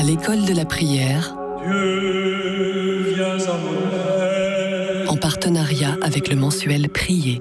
l'école de la prière, Dieu, viens à mon aide. en partenariat avec le mensuel Prier.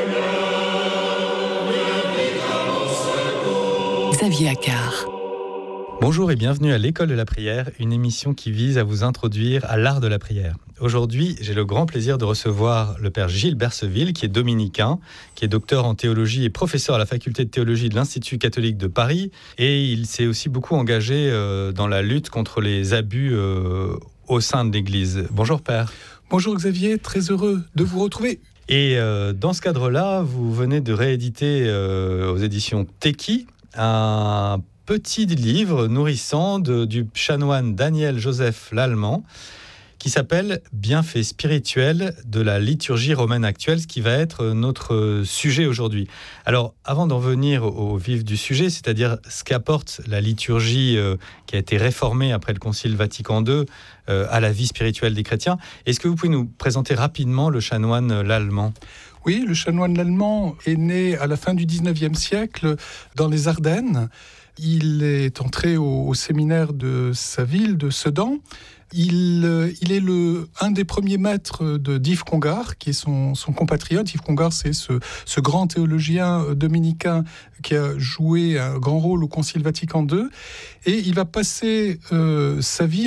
Xavier Accard. Bonjour et bienvenue à l'école de la prière, une émission qui vise à vous introduire à l'art de la prière. Aujourd'hui, j'ai le grand plaisir de recevoir le père Gilles Berseville, qui est dominicain, qui est docteur en théologie et professeur à la faculté de théologie de l'Institut catholique de Paris. Et il s'est aussi beaucoup engagé dans la lutte contre les abus au sein de l'Église. Bonjour père. Bonjour Xavier, très heureux de vous retrouver. Et dans ce cadre-là, vous venez de rééditer aux éditions Teki un petit livre nourrissant du chanoine Daniel Joseph Lallemand qui s'appelle « Bienfaits spirituels de la liturgie romaine actuelle », ce qui va être notre sujet aujourd'hui. Alors, avant d'en venir au vif du sujet, c'est-à-dire ce qu'apporte la liturgie qui a été réformée après le Concile Vatican II à la vie spirituelle des chrétiens, est-ce que vous pouvez nous présenter rapidement le chanoine Lallemand ? Oui, le chanoine Lallemand est né à la fin du 19e siècle dans les Ardennes. Il est entré au séminaire de sa ville, de Sedan. Il est un des premiers maîtres d'Yves Congar, qui est son compatriote. Yves Congar, c'est ce grand théologien dominicain qui a joué un grand rôle au Concile Vatican II. Et il va passer sa vie